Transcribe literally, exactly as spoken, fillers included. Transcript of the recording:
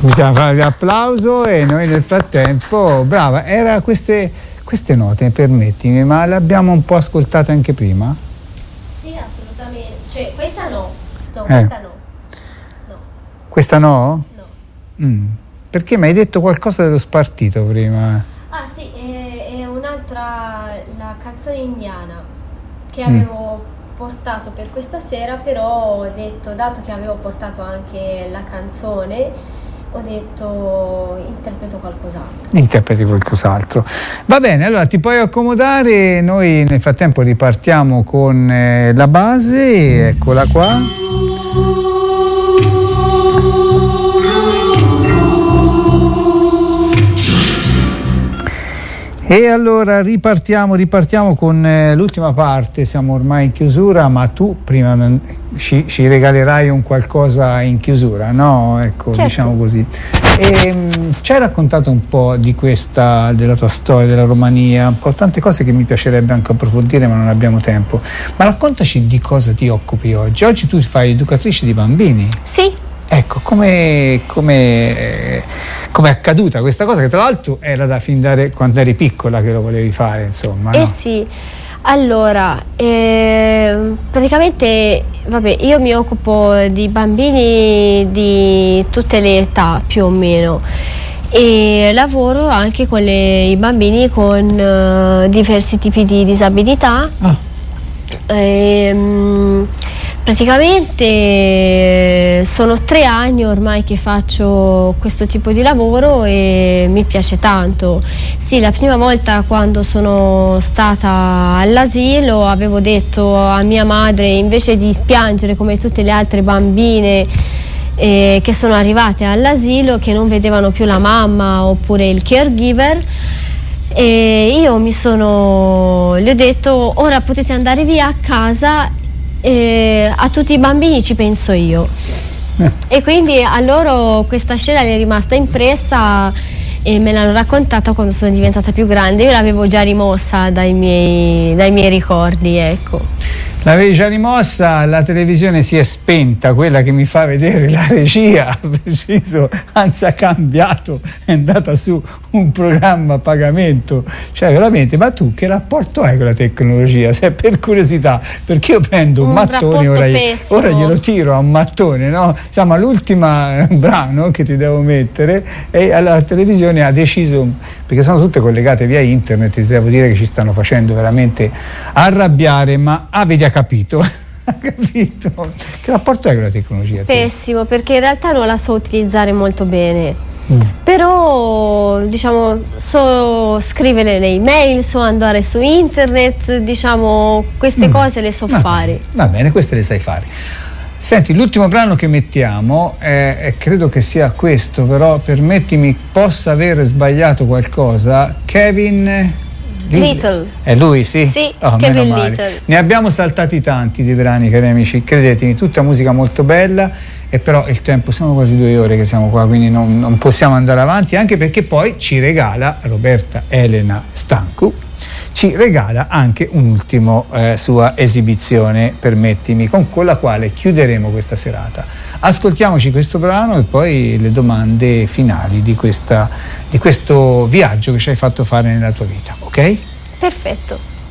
Bisogna fare l'applauso e noi nel frattempo, brava, era queste, queste note, permettimi, ma le abbiamo un po' ascoltate anche prima? Sì, assolutamente. Cioè, questa no. No, Eh. questa no. No. Questa no? No. Mm. Perché mi hai detto qualcosa dello spartito prima? Ah sì, è, è un'altra, la canzone indiana che avevo mm. portato per questa sera, però ho detto, dato che avevo portato anche la canzone, ho detto interpreto qualcos'altro. Interpreti qualcos'altro. Va bene, allora ti puoi accomodare, noi nel frattempo ripartiamo con eh, la base, eccola qua. E allora ripartiamo, ripartiamo con eh, l'ultima parte, siamo ormai in chiusura, ma tu prima ci, ci regalerai un qualcosa in chiusura, no? Ecco, certo. Diciamo così. E, mh, ci hai raccontato un po' di questa, della tua storia, della Romania, un po' tante cose che mi piacerebbe anche approfondire, ma non abbiamo tempo. Ma raccontaci di cosa ti occupi oggi. Oggi tu fai educatrice di bambini. Sì. Ecco, come come come è accaduta questa cosa, che tra l'altro era da fin da quando eri piccola che lo volevi fare, insomma. Eh no? sì, allora, eh, praticamente, vabbè, io mi occupo di bambini di tutte le età, più o meno, e lavoro anche con le, i bambini con uh, diversi tipi di disabilità. Ah. Ehm, praticamente sono tre anni ormai che faccio questo tipo di lavoro e mi piace tanto. Sì, la prima volta quando sono stata all'asilo avevo detto a mia madre, invece di piangere come tutte le altre bambine eh, che sono arrivate all'asilo, che non vedevano più la mamma oppure il caregiver, e io mi sono, le ho detto, ora potete andare via a casa, eh, a tutti i bambini ci penso io. Eh. E quindi a loro questa scena le è rimasta impressa e me l'hanno raccontata quando sono diventata più grande. Io l'avevo già rimossa dai miei, dai miei ricordi, ecco. L'avevi già rimossa, la televisione si è spenta, quella che mi fa vedere la regia, preciso, anzi ha cambiato, è andata su un programma a pagamento, cioè veramente, ma tu che rapporto hai con la tecnologia? Se per curiosità, perché io prendo un, un mattone, ora, ora glielo tiro a un mattone, no? Siamo all'ultima brano che ti devo mettere e la televisione ha deciso, perché sono tutte collegate via internet, ti devo dire che ci stanno facendo veramente arrabbiare, ma avete capito? Ha capito? Che rapporto hai con la tecnologia? Pessimo, perché in realtà non la so utilizzare molto bene. Mm. Però diciamo so scrivere le email, so andare su internet, diciamo queste mm. cose le so va fare. Bene, va bene, queste le sai fare. Senti, l'ultimo brano che mettiamo è, è, credo che sia questo, però permettimi, possa aver sbagliato qualcosa. Kevin Little. È lui, sì? Sì, oh, Kevin meno male. Little. Ne abbiamo saltati tanti di brani, cari amici, credetemi, tutta musica molto bella, e però il tempo, siamo quasi due ore che siamo qua, quindi non, non possiamo andare avanti, anche perché poi ci regala Roberta Elena Stancu, ci regala anche un'ultima eh, sua esibizione, permettimi, con, con la quale chiuderemo questa serata. Ascoltiamoci questo brano e poi le domande finali di, questa, di questo viaggio che ci hai fatto fare nella tua vita, ok? Perfetto.